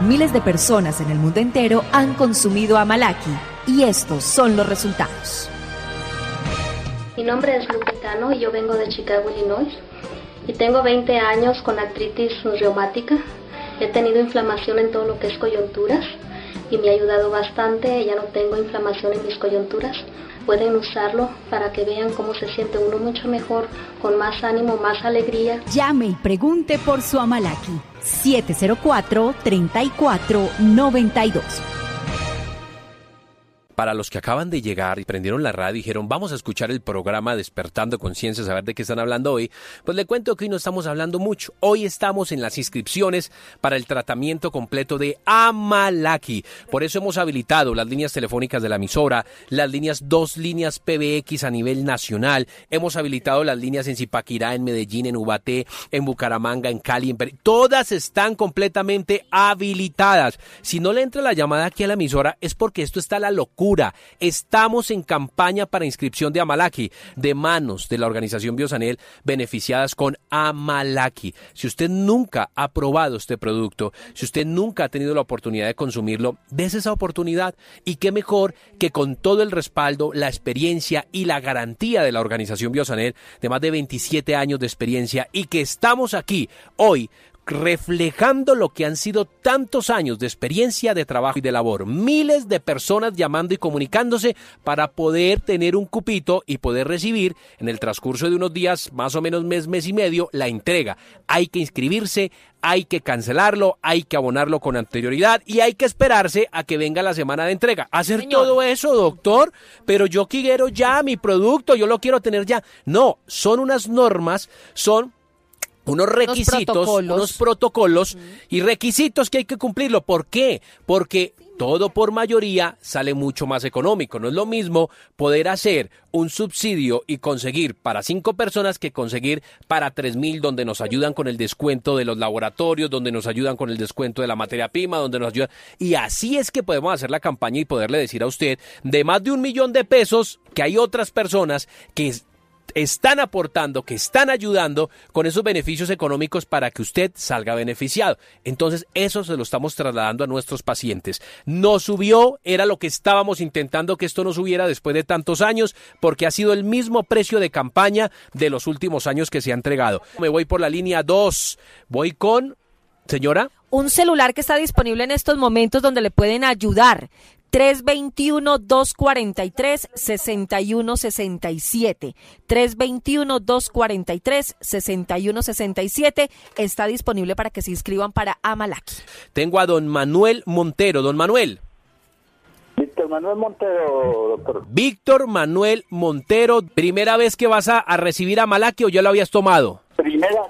Miles de personas en el mundo entero han consumido Amalaki y estos son los resultados. Mi nombre es Lupitano y yo vengo de Chicago, Illinois. Y tengo 20 años con artritis reumática. He tenido inflamación en todo lo que es coyunturas y me ha ayudado bastante. Ya no tengo inflamación en mis coyunturas. Pueden usarlo para que vean cómo se siente uno mucho mejor, con más ánimo, más alegría. Llame y pregunte por su Amalaki. 704-3492. Para los que acaban de llegar y prendieron la radio y dijeron, vamos a escuchar el programa Despertando Conciencia, a ver de qué están hablando hoy, pues le cuento que hoy no estamos hablando mucho. Hoy estamos en las inscripciones para el tratamiento completo de Amalaki. Por eso hemos habilitado las líneas telefónicas de la emisora, las líneas 2 líneas PBX a nivel nacional. Hemos habilitado las líneas en Zipaquirá, en Medellín, en Ubaté, en Bucaramanga, en Cali, todas están completamente habilitadas. Si no le entra la llamada aquí a la emisora es porque esto está a la locura. Estamos en campaña para inscripción de Amalaki, de manos de la organización Biosanel, beneficiadas con Amalaki. Si usted nunca ha probado este producto, si usted nunca ha tenido la oportunidad de consumirlo, dése esa oportunidad. Y qué mejor que con todo el respaldo, la experiencia y la garantía de la organización Biosanel, de más de 27 años de experiencia, y que estamos aquí hoy reflejando lo que han sido tantos años de experiencia, de trabajo y de labor. Miles de personas llamando y comunicándose para poder tener un cupito y poder recibir en el transcurso de unos días, más o menos mes y medio, la entrega. Hay que inscribirse, hay que cancelarlo, hay que abonarlo con anterioridad y hay que esperarse a que venga la semana de entrega. Hacer Señor. Todo eso, doctor, pero yo quiero ya mi producto, yo lo quiero tener ya. No, son unas normas, son unos requisitos, unos protocolos y requisitos que hay que cumplirlo. ¿Por qué? Porque todo por mayoría sale mucho más económico. No es lo mismo poder hacer un subsidio y conseguir para 5 personas que conseguir para 3,000, donde nos ayudan con el descuento de los laboratorios, donde nos ayudan con el descuento de la materia prima, donde nos ayudan. Y así es que podemos hacer la campaña y poderle decir a usted de más de 1 millón de pesos que hay otras personas que están aportando, que están ayudando con esos beneficios económicos para que usted salga beneficiado. Entonces, eso se lo estamos trasladando a nuestros pacientes. No subió, era lo que estábamos intentando que esto no subiera después de tantos años, porque ha sido el mismo precio de campaña de los últimos años que se ha entregado. Me voy por la línea 2. Voy con, señora. Un celular que está disponible en estos momentos donde le pueden ayudar. 321-243-6167. 321-243-6167 está disponible para que se inscriban para Amalaki. Tengo a don Manuel Montero. Don Manuel. Víctor Manuel Montero, doctor. Víctor Manuel Montero, ¿primera vez que vas a recibir Amalaki o ya lo habías tomado? Primera